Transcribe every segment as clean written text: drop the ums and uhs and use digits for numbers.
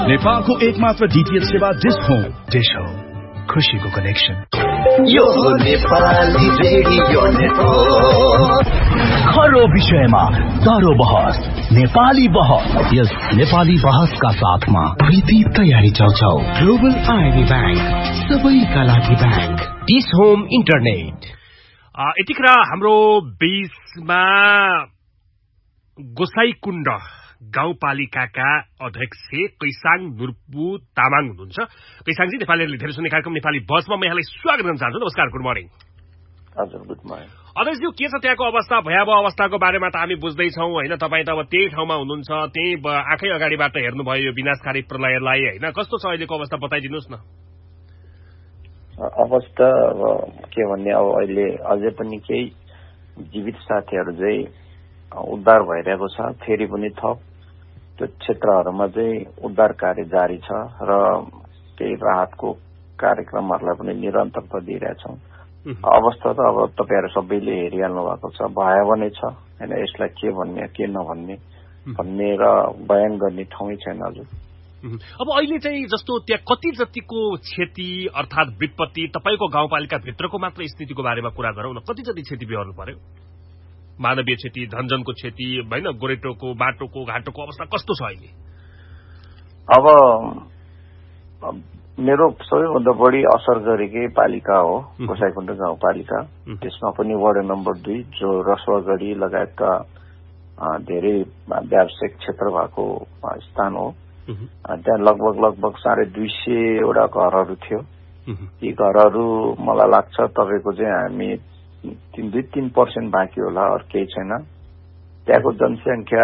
नेपालको एकमात्र डीटीएच सेवा डिश होम खुशीको कनेक्सन। यो नेपाली रेडियो नेटवर्क खरो विषयमा दरो बहस, नेपाली बहस। यस नेपाली बहसका साथमा प्रीति तयारी चौचौ, ग्लोबल आईबी बैंक, सबैका लागि बैंक, डिश होम इन्टरनेट। यतिखेर हाम्रो बीचमा गोसाईकुण्ड गाउँपालिकाका अध्यक्ष कैसाङ नुर्पु तामाङ हुनुहुन्छ। कैसाङजी, नेपालीहरूले धेरै सुन्ने कार्यक्रम नेपाली बसमा म यहाँलाई स्वागत गर्न चाहन्छु। नमस्कार, गुड मर्निङ। हजुर, गुड मर्निङ। अध्यक्षज्यू, के छ त्यहाँको अवस्था? भयावह अवस्थाको बारेमा त हामी बुझ्दैछौँ होइन, तपाईँ त अब त्यही ठाउँमा हुनुहुन्छ, त्यही आँखै अगाडिबाट हेर्नुभयो यो विनाशकारी प्रलयलाई होइन। कस्तो छ अहिलेको अवस्था, बताइदिनुहोस् न। अवस्था अब के भन्ने, अब अहिले अझै पनि केही जीवित साथीहरू चाहिँ उद्धार भइरहेको छ। फेरि पनि थप त्यो क्षेत्रहरूमा चाहिँ उद्धार कार्य जारी छ र केही राहतको कार्यक्रमहरूलाई पनि निरन्तरता दिइरहेछौँ। अवस्था त अब तपाईँहरू सबैले हेरिहाल्नु भएको छ, भयावह नै छ होइन। यसलाई के भन्ने के नभन्ने भन्ने र बयान गर्ने ठाउँै छैन हजुर। अब अहिले चाहिँ जस्तो त्यहाँ कति जतिको क्षति अर्थात् विपत्ति, तपाईँको गाउँपालिका भित्रको मात्र स्थितिको बारेमा कुरा गरौँ न, कति जति क्षति बिहोर्नु पर्यो? मानवीय क्षति, धनजनको क्षति होइन, गोरेटोको बाटोको घाटोको अवस्था कस्तो छ अहिले? अब मेरो सबैभन्दा बढी असर गरेकै पालिका हो गोसाईकुण्ड गाउँपालिका। त्यसमा पनि वार्ड नम्बर 2 जो रसुवागढी लगायतका धेरै व्यावसायिक क्षेत्र भएको स्थान हो। त्यहाँ लगभग 250 वटा घरहरू थियो। यी घरहरू मलाई लाग्छ तपाईँको चाहिँ हामी 2-3% बाँकी होला, अरू केही छैन। त्यहाँको जनसङ्ख्या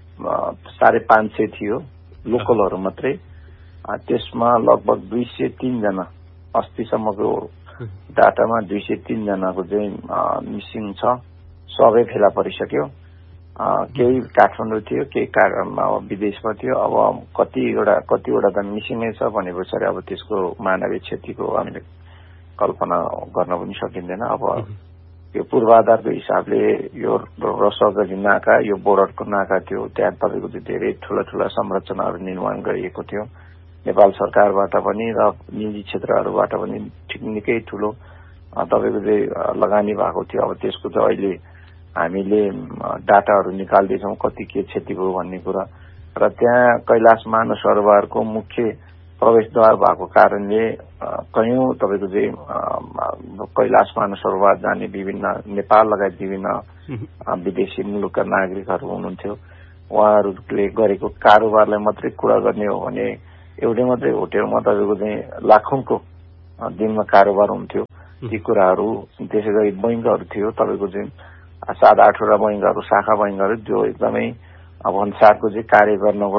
550 थियो लोकलहरू मात्रै। त्यसमा लगभग 203 जना, अस्तिसम्मको डाटामा 203 जनाको चाहिँ मिसिङ छ। सबै फेला परिसक्यो। केही काठमाडौँ थियो, केही विदेशमा थियो। अब कतिवटा त मिसिङै छ भने पछाडि अब त्यसको मानवीय क्षतिको हामीले कल्पना गर्न पनि सकिँदैन। अब यो पूर्वाधारको हिसाबले यो रसुवागढी नाका, यो बोर्डरको नाका थियो, त्यहाँ तपाईँको चाहिँ धेरै ठूला संरचनाहरू निर्माण गरिएको थियो नेपाल सरकारबाट पनि र निजी क्षेत्रहरूबाट पनि निकै ठूलो तपाईँको चाहिँ लगानी भएको थियो। अब त्यसको त अहिले हामीले डाटाहरू निकाल्दैछौँ कति के क्षति भयो भन्ने कुरा। र त्यहाँ कैलाश मानस सरोवरको मुख्य प्रवेशद्वार भएको कारणले कयौं तपाईँको चाहिँ कैलाश मानस सरोवर जाने विभिन्न नेपाल लगायत विभिन्न विदेशी मुलुकका नागरिकहरू हुनुहुन्थ्यो। उहाँहरूले गरेको कारोबारलाई मात्रै कुरा गर्ने हो भने एउटै मात्रै होटेलमा तपाईँको चाहिँ लाखौंको दिनमा कारोबार हुन्थ्यो। ती कुराहरू, त्यसै गरी बैंकहरू थियो तपाईँको चाहिँ 7-8 वटा बैंकहरू, शाखा बैंकहरू, जो एकदमै भन्सारको चाहिँ कार्य गर्नको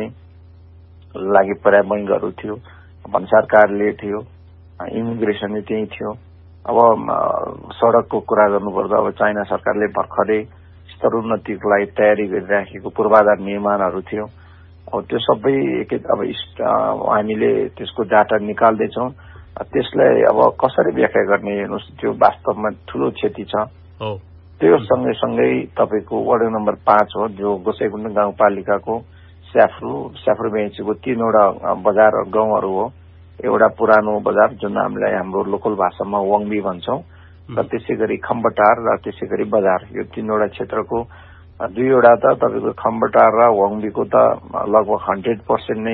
लागि पर्याप्त बैंकहरू थियो। भन्सार कार्यालय थियो, इमिग्रेसन त्यही थियो। अब सड़कको कुरा गर्नुपर्दा अब चाइना सरकारले भर्खरै स्तरोन्नतिको लागि तयारी गरिराखेको पूर्वाधार निर्माणहरू थियो। अब त्यो सबै अब हामीले त्यसको डाटा निकाल्दैछौँ। त्यसलाई अब कसरी व्याख्या गर्ने हेर्नुहोस्, त्यो वास्तवमा ठूलो क्षति छ। त्यो सँगै तपाईँको वार्ड नम्बर 5 हो जो गोसाईकुण्ड गाउँपालिकाको स्याफ्रू बेचीको 3 वटा बजार गाउँहरू हो। एउटा पुरानो बजार जुन हामीलाई हाम्रो लोकल भाषामा वाङबी भन्छौं, र त्यसै गरी खम्बटार र त्यसै गरी बजार, यो 3 वटा क्षेत्रको 2 वटा त तपाईँको खम्बटार र वाङबीको त लगभग 100% नै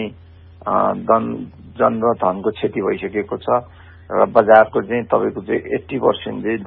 जन र धनको क्षति भइसकेको छ। र बजारको चाहिँ तपाईँको चाहिँ 80% चाहिँ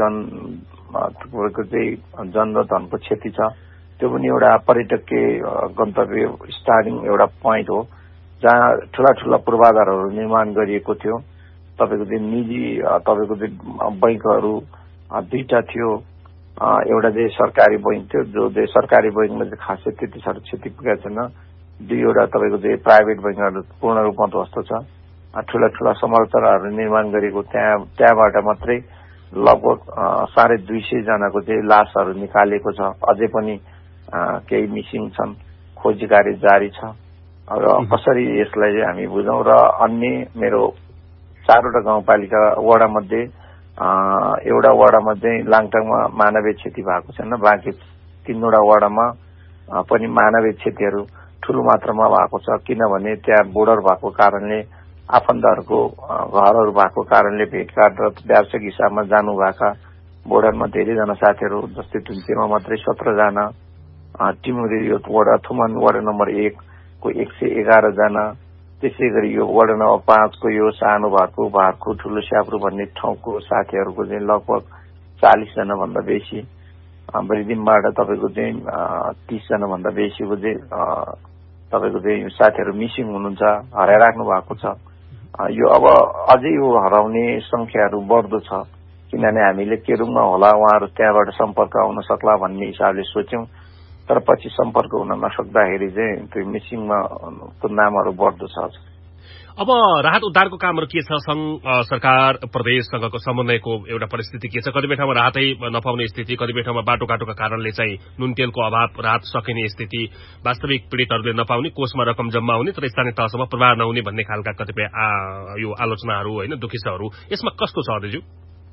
जन र धनको क्षति छ। त्यो पनि एउटा पर्यटकीय गन्तव्य स्टार्टिङ एउटा पोइन्ट हो जहाँ ठूला पूर्वाधारहरू निर्माण गरिएको थियो। तपाईँको चाहिँ निजी तपाईँको चाहिँ बैंकहरू 2टा थियो। एउटा चाहिँ सरकारी बैंक थियो, जो चाहिँ सरकारी बैंकमा चाहिँ खासै त्यति साह्रो क्षति पुगेको छैन। 2 वटा तपाईँको चाहिँ प्राइभेट बैंकहरू पूर्ण रूपमा ध्वस्त छ। ठूला संरचनाहरू निर्माण गरेको त्यहाँबाट मात्रै लगभग 250 जनाको चाहिँ लासहरू निकालेको छ। अझै पनि केही मिसिङ छन्, खोजी कार्य जारी छ। र कसरी यसलाई चाहिँ हामी बुझौं। र अन्य मेरो 4 वटा गाउँपालिका वडामध्ये एउटा वडामा चाहिँ लाङटाङमा मानवीय क्षति भएको छैन, बाँकी 3 वटा वडामा पनि मानवीय क्षतिहरू ठूलो मात्रामा भएको छ, किनभने त्यहाँ बोर्डर भएको कारणले आफन्तहरूको घरहरू भएको कारणले भेटघाट र व्यावसायिक हिसाबमा जानुभएका बोर्डरमा धेरैजना साथीहरू, जस्तै धुन्चेमा मात्रै 17 जना, टिमुरे यो थुमन वार्ड नम्बर 1 को 111 जना, त्यसै गरी यो वार्ड नम्बर 5 को यो सानो भारखु ठूलो स्याब्रु भन्ने ठाउँको साथीहरूको चाहिँ लगभग 40 जना भन्दा बेसी, बरिदिमबाट तपाईको चाहिँ 30 जना भन्दा बेसीको चाहिँ तपाईको चाहिँ साथीहरू मिसिङ हुनुहुन्छ, हराइराख्नु भएको छ। यो अब अझै यो हराउने संख्याहरू बढ्दो छ, किनभने हामीले केरुङमा होला उहाँहरू त्यहाँबाट सम्पर्क आउन सक्ला भन्ने हिसाबले सोच्यौं, तर पछि सम्पर्क हुन नसक्दाखेरि चाहिँ त्यो मिसिङमा नामहरू बढ्दो छ। अब राहत उद्धारको कामहरू के छ? संघ सरकार प्रदेशसँगको समन्वयको एउटा परिस्थिति के छ? कतिपय ठाउँमा राहतै नपाउने स्थिति, कतिपय ठाउँमा बाटोघाटोका कारणले चाहिँ नुन तेलको अभाव, राहत सकिने स्थिति, वास्तविक पीडितहरूले नपाउने, कोषमा रकम जम्मा हुने तर स्थानीय तहसम्म प्रभाव नहुने भन्ने खालका कतिपय यो आलोचनाहरू होइन, दुखिसहरू, यसमा कस्तो छ अध्यक्षज्यू?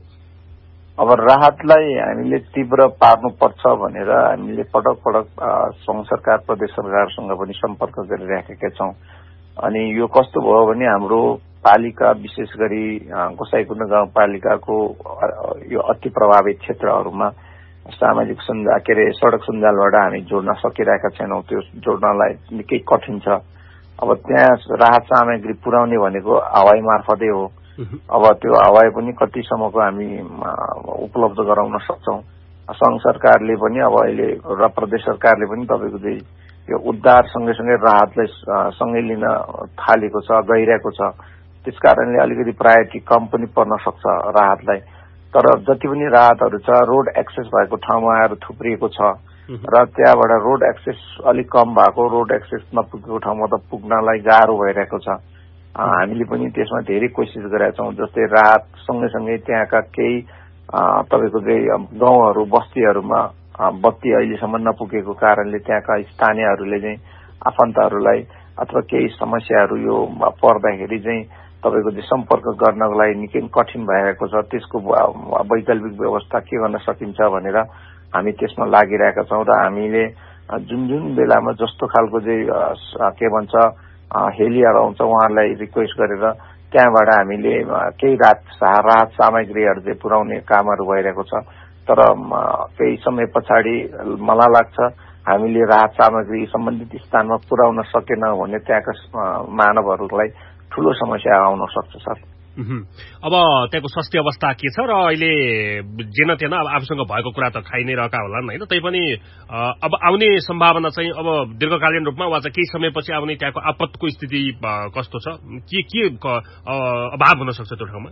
अब राहतलाई हामीले तीव्र पार्नुपर्छ भनेर हामीले पटक पटक संघ सरकार प्रदेश सरकारसँग पनि सम्पर्क गरिराखेका छौं। अनि यो कस्तो भयो भने हाम्रो पालिका विशेष गरी गोसाइकुण्ड गाउँपालिकाको यो अति प्रभावित क्षेत्रहरूमा सामाजिक सड़क सञ्जालबाट हामी जोड्न सकिरहेका छैनौं। त्यो जोड्नलाई निकै कठिन छ। अब त्यहाँ राहत सामग्री पुर्याउने भनेको हवाई मार्फतै हो। अब त्यो हवाई पनि कतिसम्मको हामी उपलब्ध गराउन सक्छौं। संघ सरकारले पनि अब अहिले र प्रदेश सरकारले पनि तपाईको चाहिँ यो उद्धार सँगै राहतलाई सँगै लिन थालेको छ, गइरहेको छ। त्यसकारणले अलिकति प्रायोरिटी कम पनि पर्न सक्छ राहतलाई। तर जति पनि राहतहरू छ रोड एक्सेस भएको ठाउँमा आएर थुप्रिएको छ र त्यहाँबाट रोड एक्सेस अलिक कम भएको, रोड एक्सेस नपुगेको ठाउँमा त पुग्नलाई गाह्रो भइरहेको छ। हामीले पनि त्यसमा धेरै कोसिस गरेका छौं। जस्तै राहत सँगै त्यहाँका केही तपाईको चाहिँ गाउँहरू बस्तीहरूमा बत्ती अहिलेसम्म नपुगेको कारणले त्यहाँका स्थानीयहरूले चाहिँ आफन्तहरूलाई अथवा केही समस्याहरू यो पर्दाखेरि चाहिँ तपाईको चाहिँ सम्पर्क गर्नको लागि निकै कठिन भइरहेको छ। त्यसको वैकल्पिक व्यवस्था के गर्न सकिन्छ भनेर हामी त्यसमा लागिरहेका छौं र हामीले जुन बेलामा जस्तो खालको चाहिँ के भन्छ हेलियर आउँछ उहाँहरूलाई रिक्वेस्ट गरेर त्यहाँबाट हामीले केही राहत सामग्रीहरू चाहिँ पुर्याउने कामहरू भइरहेको छ। तर केही समय पछाडि मलाई लाग्छ हामीले राहत सामग्री सम्बन्धित स्थानमा पुर्याउन सकेनौं भने त्यहाँका मानवहरूलाई ठूलो समस्या आउन सक्छ सर। अब त्यहाँको स्वास्थ्य अवस्था के छ र अहिले जेन तेन अब आफूसँग भएको कुरा त खाइ नै रहेका होलान् होइन, तैपनि अब आउने सम्भावना चाहिँ अब दीर्घकालीन रूपमा वा चाहिँ केही समयपछि आउने त्यहाँको आपतको स्थिति कस्तो छ? के अभाव हुन सक्छ त्यो ठाउँमा?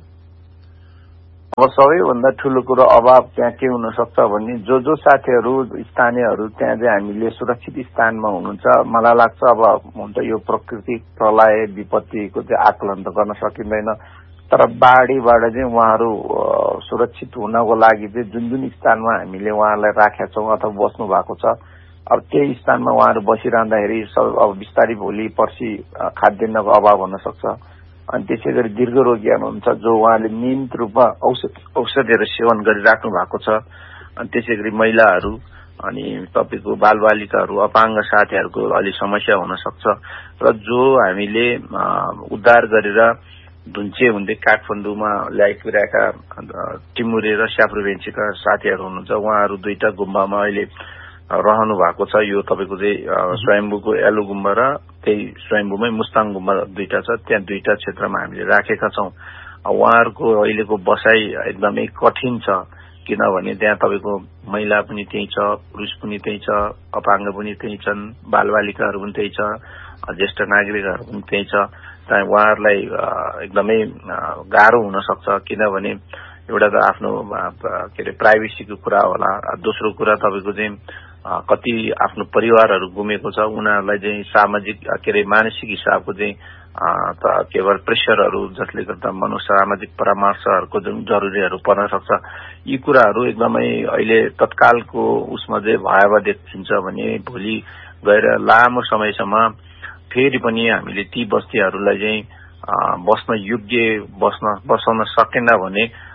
अब सबैभन्दा ठूलो कुरो अभाव त्यहाँ के हुन सक्छ भने जो साथीहरू स्थानीयहरू त्यहाँ चाहिँ हामीले सुरक्षित स्थानमा हुनुहुन्छ, मलाई लाग्छ अब हुन्छ यो प्रकृति प्रलय विपत्तिको चाहिँ आकलन त गर्न सकिँदैन, तर बाढीबाट चाहिँ उहाँहरू सुरक्षित हुनको लागि चाहिँ जुन स्थानमा हामीले उहाँहरूलाई राखेका छौं अथवा बस्नु भएको छ, अब त्यही स्थानमा उहाँहरू बसिरहँदाखेरि अब बिस्तारै भोलि पर्सि खाद्यान्नको अभाव हुन सक्छ। अनि त्यसै गरी दीर्घ रोगी हुनुहुन्छ जो उहाँले नियमित रूपमा औषधिहरू सेवन गरिराख्नु भएको छ। अनि त्यसै गरी महिलाहरू अनि तपाईको बालबालिकाहरू अपाङ्ग साथीहरूको अलि समस्या हुन सक्छ र जो हामीले उद्धार गरेर धुन्चे हुँदै काठमाडौँमा ल्याइपुर्याएका टिमुरे र स्याप्रोभेन्सीका साथीहरू हुनुहुन्छ, उहाँहरू दुईटा गुम्बामा अहिले रहनु भएको छ। यो तपाईको चाहिँ स्वयम्भूको एलो गुम्बा र त्यही स्वयम्भूमै मुस्ताङ गुम्बा दुईटा छ, त्यहाँ दुईटा क्षेत्रमा हामीले राखेका छौं। उहाँहरूको अहिलेको बसाई एकदमै कठिन छ, किनभने त्यहाँ तपाईको महिला पनि त्यही छ, पुरुष पनि त्यही छ, अपाङ्ग पनि त्यही छन्, बालबालिकाहरू पनि त्यही छ, ज्येष्ठ नागरिकहरू पनि त्यही छ। उहाँहरूलाई एकदमै गाह्रो हुन सक्छ, किनभने एउटा त आफ्नो के अरे प्राइभेसीको कुरा होला, दोस्रो कुरा तपाईको चाहिँ कति आफ्नो परिवारहरू गुमेको छ, उनीहरूलाई चाहिँ सामाजिक के अरे मानसिक हिसाबको चाहिँ केवल प्रेसरहरू जसले गर्दा मनोसामाजिक परामर्शहरूको जुन जरुरीहरू पर्न सक्छ। यी कुराहरू एकदमै अहिले तत्कालको उसमा चाहिँ भयावह देखिन्छ भने भोलि गएर लामो समयसम्म फेरि पनि हामीले ती बस्तीहरूलाई चाहिँ बस्न योग्य बसाउन सकेन भने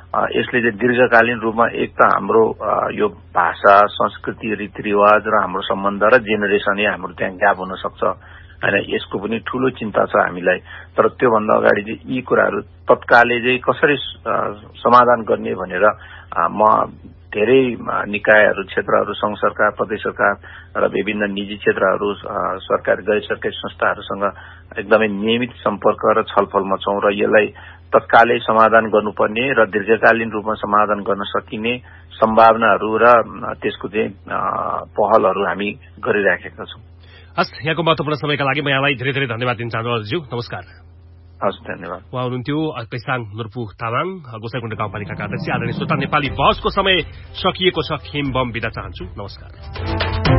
यसले चाहिँ दीर्घकालीन रूपमा एक त हाम्रो यो भाषा संस्कृति रीतिरिवाज र हाम्रो सम्बन्ध र जेनेरेसनै हाम्रो त्यहाँ ग्याप हुन सक्छ हैन यसको पनि ठूलो चिन्ता छ हामीलाई तर त्योभन्दा अगाडि चाहिँ यी कुराहरू तत्कालै चाहिँ कसरी समाधान गर्ने भनेर म धेरै निकायहरू क्षेत्रहरू संघ सरकार प्रदेश सरकार र विभिन्न निजी क्षेत्रहरू सरकारी गैर सरकारी संस्थाहरूसँग एकदमै नियमित सम्पर्क र छलफलमा छौं र यसलाई तत्कालै समाधान गर्नुपर्ने र दीर्घकालीन रूपमा समाधान गर्न सकिने सम्भावनाहरू र त्यसको चाहिँ पहलहरू हामी गरिराखेका छौं। हस् यहाँको महत्त्वपूर्ण समयका लागि म यहाँलाई धेरै धेरै धन्यवाद दिन चाहन्छु अजयज्यू नमस्कार। हस् धन्यवाद। उहाँ हुनुहुन्थ्यो कैसाङ नुर्पु तामाङ गोसाइँकुण्ड गाउँपालिकाका अध्यक्ष। आदरणीय श्रोता नेपाली बहसको समय सकिएको छ खेम बम बिदा चाहन्छु नमस्कार।